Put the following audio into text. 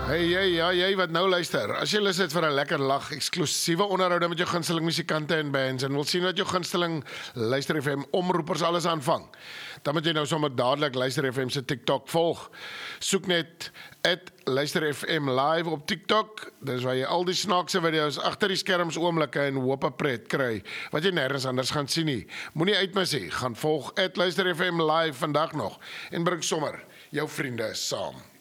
Jy wat nou luister. As jy lus het vir 'n lekker lag, eksklusiewe onderhoude met jou gunsteling musikante en bands en wil sien wat jou gunsteling Luister FM omroepers alles aanvang, dan moet jy nou sommer dadelik Luister FM se TikTok volg. Soek net @Luister FM live op TikTok. Dis waar jy al die snaakse video's agter die skerms oomblikke en hoop 'n pret kry wat jy nêrens anders gaan sien nie. Moenie uitmis nie. Gaan volg @Luister FM live vandag nog en bring sommer jou vriende saam.